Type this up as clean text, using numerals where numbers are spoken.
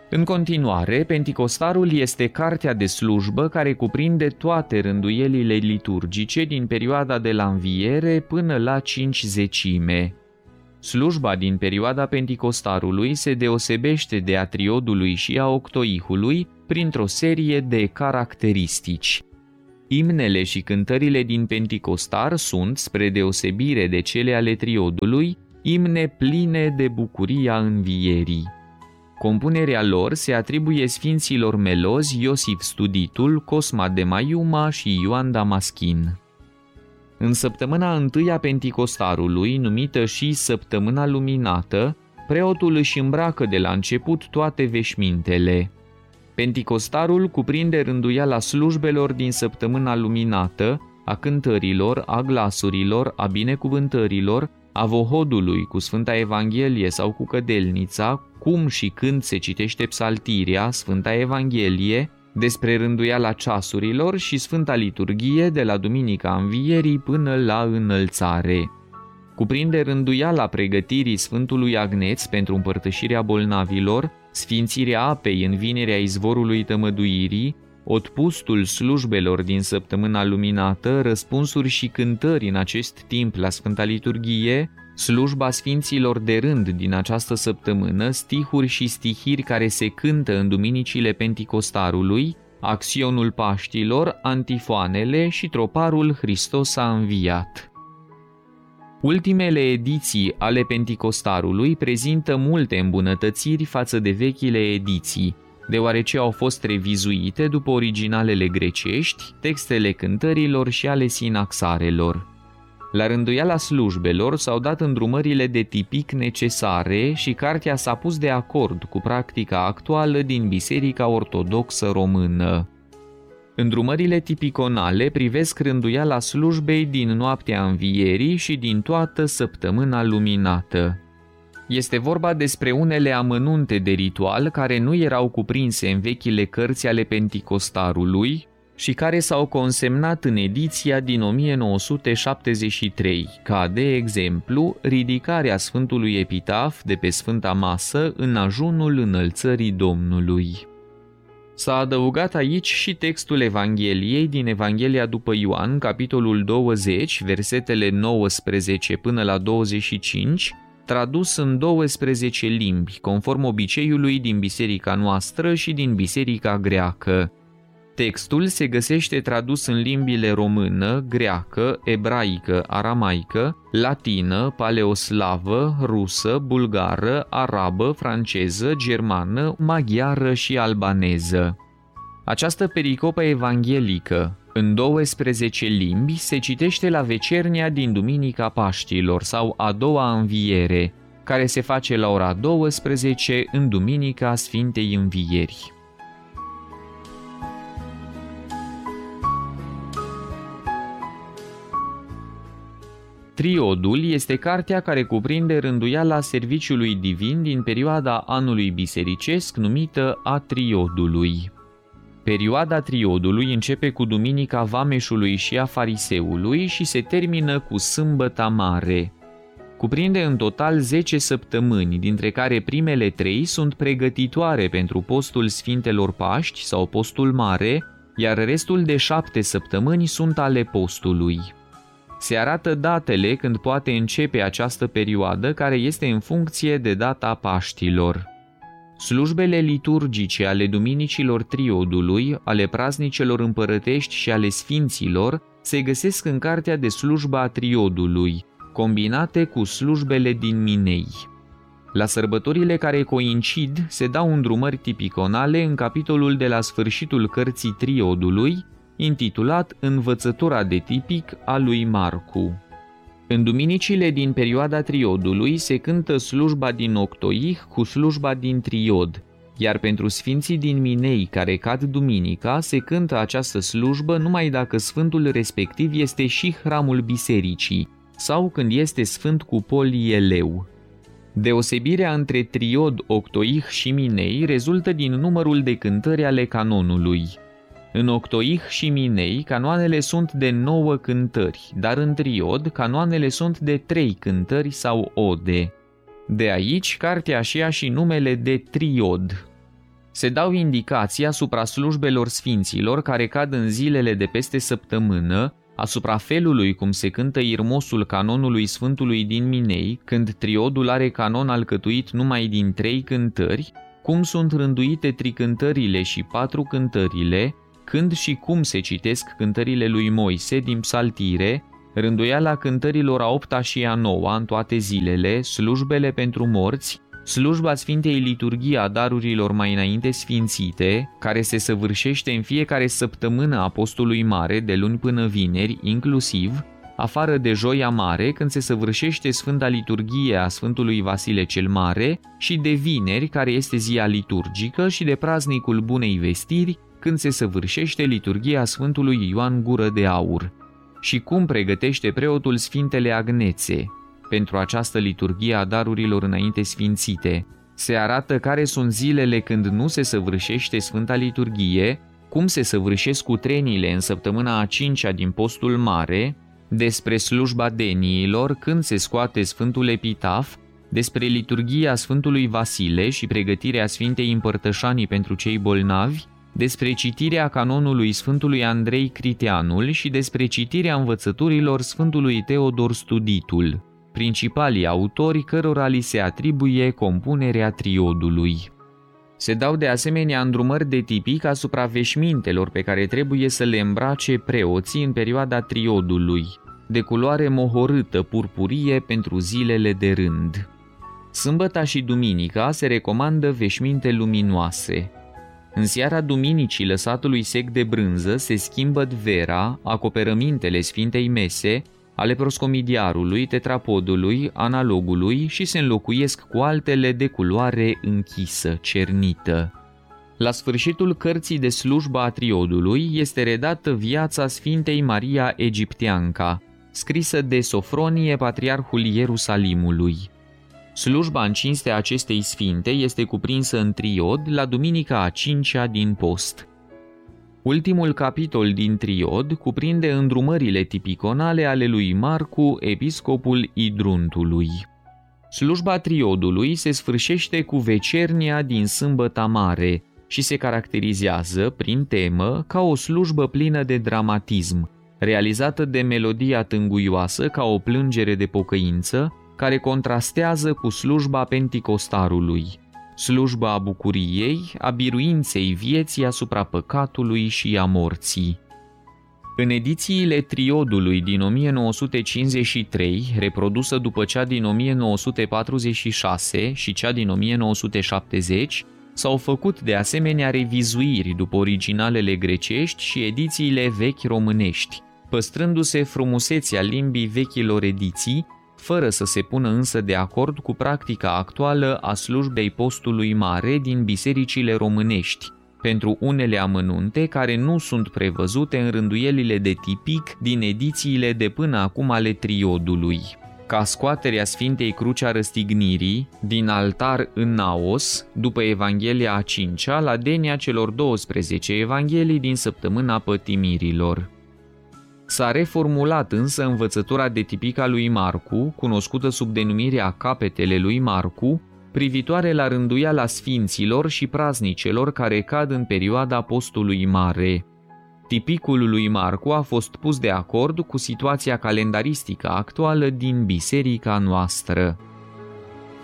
În continuare, Penticostarul este cartea de slujbă care cuprinde toate rânduielile liturgice din perioada de la Înviere până la Cincizecime. Slujba din perioada Penticostarului se deosebește de a triodului și a octoihului printr-o serie de caracteristici. Imnele și cântările din Penticostar sunt, spre deosebire de cele ale triodului, imne pline de bucuria învierii. Compunerea lor se atribuie sfinților melozi Iosif Studitul, Cosma de Maiuma și Ioan Damaschin. În săptămâna întâi a Penticostarului, numită și Săptămâna Luminată, preotul își îmbracă de la început toate veșmintele. Penticostarul cuprinde rânduiala slujbelor din Săptămâna Luminată, a cântărilor, a glasurilor, a binecuvântărilor, a vohodului cu Sfânta Evanghelie sau cu cădelnița, cum și când se citește psaltirea, Sfânta Evanghelie, despre rânduiala ceasurilor și Sfânta Liturghie de la Duminica Învierii până la Înălțare. Cuprinde rânduiala pregătirii Sfântului Agneț pentru împărtășirea bolnavilor, sfințirea apei în vinerea izvorului tămăduirii, otpustul slujbelor din Săptămâna Luminată, răspunsuri și cântări în acest timp la Sfânta Liturghie, slujba sfinților de rând din această săptămână, stihuri și stihiri care se cântă în duminicile Penticostarului, acționul Paștilor, antifoanele și troparul Hristos a înviat. Ultimele ediții ale Penticostarului prezintă multe îmbunătățiri față de vechile ediții, deoarece au fost revizuite după originalele grecești, textele cântărilor și ale sinaxarelor. La rânduiala slujbelor s-au dat îndrumările de tipic necesare și cartea s-a pus de acord cu practica actuală din Biserica Ortodoxă Română. Îndrumările tipiconale privesc rânduiala slujbei din noaptea Învierii și din toată Săptămâna Luminată. Este vorba despre unele amănunte de ritual care nu erau cuprinse în vechile cărți ale Penticostarului și care s-au consemnat în ediția din 1973, ca, de exemplu, ridicarea Sfântului Epitaf de pe Sfânta Masă în ajunul Înălțării Domnului. S-a adăugat aici și textul Evangheliei din Evanghelia după Ioan, capitolul 20, versetele 19 până la 25, tradus în 12 limbi, conform obiceiului din biserica noastră și din biserica greacă. Textul se găsește tradus în limbile română, greacă, ebraică, aramaică, latină, paleoslavă, rusă, bulgară, arabă, franceză, germană, maghiară și albaneză. Această pericopă evanghelică, în 12 limbi, se citește la vecernia din Duminica Paștilor sau a doua înviere, care se face la ora 12 în Duminica Sfintei Învieri. Triodul este cartea care cuprinde rânduiala serviciului divin din perioada anului bisericesc numită a Triodului. Perioada Triodului începe cu Duminica Vameșului și a Fariseului și se termină cu Sâmbăta Mare. Cuprinde în total 10 săptămâni, dintre care primele 3 sunt pregătitoare pentru postul Sfintelor Paști sau postul Mare, iar restul de 7 săptămâni sunt ale postului. Se arată datele când poate începe această perioadă, care este în funcție de data Paștilor. Slujbele liturgice ale duminicilor Triodului, ale praznicelor împărătești și ale sfinților se găsesc în cartea de slujbă a Triodului, combinate cu slujbele din Minei. La sărbătorile care coincid se dau îndrumări tipiconale în capitolul de la sfârșitul cărții Triodului, intitulat Învățătura de tipic a lui Marcu. În duminicile din perioada Triodului se cântă slujba din octoih cu slujba din Triod, iar pentru sfinții din Minei care cad duminica se cântă această slujbă numai dacă sfântul respectiv este și hramul bisericii sau când este sfânt cu polieleu. Deosebirea între Triod, octoih și Minei rezultă din numărul de cântări ale canonului. În octoih și Minei, canoanele sunt de 9 cântări, dar în Triod, canoanele sunt de 3 cântări sau ode. De aici, cartea și-a și numele de Triod. Se dau indicații asupra slujbelor sfinților care cad în zilele de peste săptămână, asupra felului cum se cântă irmosul canonului Sfântului din Minei, când triodul are canon alcătuit numai din 3 cântări, cum sunt rânduite tricântările și 4 cântările, când și cum se citesc cântările lui Moise din psaltire, rânduiala cântărilor a 8-a și a 9-a în toate zilele, slujbele pentru morți, slujba Sfintei Liturghii a darurilor mai înainte sfințite, care se săvârșește în fiecare săptămână a postului mare, de luni până vineri, inclusiv, afară de Joia Mare, când se săvârșește Sfânta Liturghie a Sfântului Vasile cel Mare, și de vineri, care este ziua liturgică, și de praznicul Bunei Vestiri, când se săvârșește liturghia Sfântului Ioan Gură de Aur. Și cum pregătește preotul Sfintele Agnețe pentru această liturghie a darurilor înainte sfințite. Se arată care sunt zilele când nu se săvârșește Sfânta Liturghie, cum se săvârșesc cutrenile în săptămâna a 5-a din postul mare, despre slujba deniilor, când se scoate Sfântul Epitaf, despre liturghia Sfântului Vasile și pregătirea Sfintei Împărtășanii pentru cei bolnavi, despre citirea canonului Sfântului Andrei Criteanul și despre citirea învățăturilor Sfântului Teodor Studitul, principalii autori cărora li se atribuie compunerea triodului. Se dau de asemenea îndrumări de tipic asupra veșmintelor pe care trebuie să le îmbrace preoții în perioada triodului, de culoare mohorâtă purpurie pentru zilele de rând. Sâmbăta și duminica se recomandă veșminte luminoase. În seara duminicii lăsatului sec de brânză se schimbă dvera, acoperămintele Sfintei Mese, ale proscomidiarului, tetrapodului, analogului și se înlocuiesc cu altele de culoare închisă, cernită. La sfârșitul cărții de slujbă a triodului este redată viața Sfintei Maria Egipteanca, scrisă de Sofronie, patriarhul Ierusalimului. Slujba în cinstea acestei sfinte este cuprinsă în triod la duminica a 5-a din post. Ultimul capitol din triod cuprinde îndrumările tipiconale ale lui Marcu, episcopul Idruntului. Slujba triodului se sfârșește cu vecernia din Sâmbăta Mare și se caracterizează, prin temă, ca o slujbă plină de dramatism, realizată de melodia tânguioasă ca o plângere de pocăință, care contrastează cu slujba Penticostarului, slujba a bucuriei, a biruinței vieții asupra păcatului și a morții. În edițiile triodului din 1953, reprodusă după cea din 1946 și cea din 1970, s-au făcut de asemenea revizuiri după originalele grecești și edițiile vechi românești, păstrându-se frumusețea limbii vechilor ediții, fără să se pună însă de acord cu practica actuală a slujbei postului mare din bisericile românești, pentru unele amănunte care nu sunt prevăzute în rânduielile de tipic din edițiile de până acum ale triodului, ca scoaterea Sfintei Cruci a Răstignirii din altar în naos, după Evanghelia a 5-a, la denia celor 12 evanghelii din săptămâna pătimirilor. S-a reformulat însă învățătura de tipic a lui Marcu, cunoscută sub denumirea Capetele lui Marcu, privitoare la rânduiala sfinților și praznicelor care cad în perioada postului mare. Tipicul lui Marcu a fost pus de acord cu situația calendaristică actuală din biserica noastră.